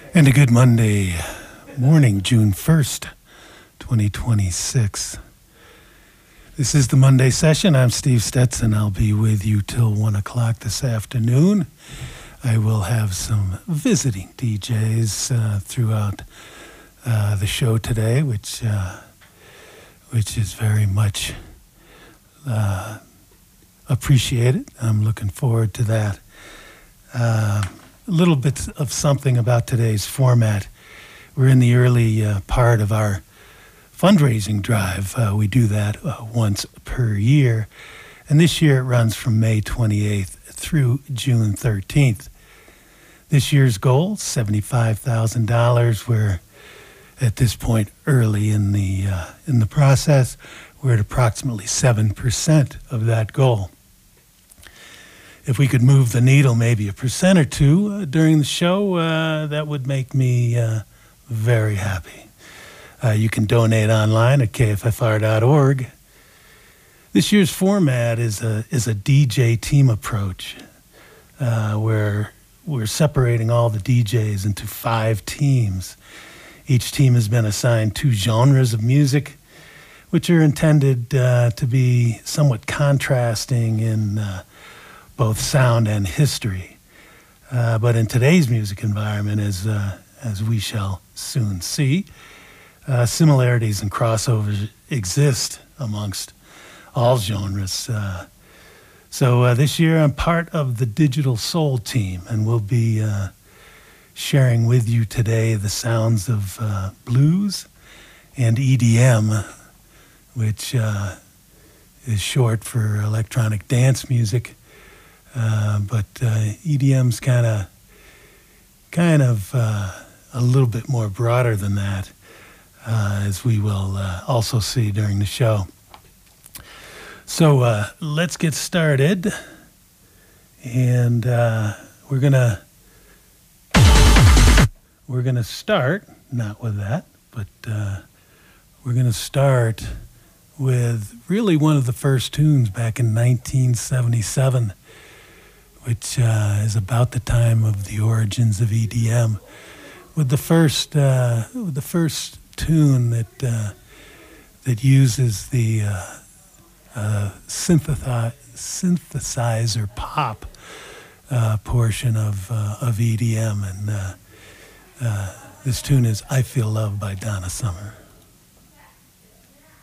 And a good Monday morning, June 1st, 2026. This is the Monday session. I'm Steve Stetson. I'll be with you till 1 o'clock this afternoon. I will have some visiting DJs throughout the show today, which is very much appreciated. I'm looking forward to that. A little bit of something about today's format. We're in the early part of our fundraising drive. We do that once per year. And this year it runs from May 28th through June 13th. This year's goal, $75,000. We're at this point early in the process. We're at approximately 7% of that goal. If we could move the needle maybe a percent or two during the show, that would make me very happy. You can donate online at kffr.org. This year's format is a DJ team approach, where we're separating all the DJs into 5 teams. Each team has been assigned 2 genres of music, which are intended to be somewhat contrasting in both sound and history. But in today's music environment, as we shall soon see, similarities and crossovers exist amongst all genres. So this year I'm part of the Digital Soul team, and we'll be sharing with you today the sounds of blues and EDM, which is short for electronic dance music. But EDM's kind of a little bit more broader than that, as we will also see during the show. So let's get started, and we're gonna start not with that, but we're gonna start with really one of the first tunes back in 1977. Which is about the time of the origins of EDM, with the first tune that uses the synthesizer pop portion of EDM, and this tune is "I Feel Love" by Donna Summer.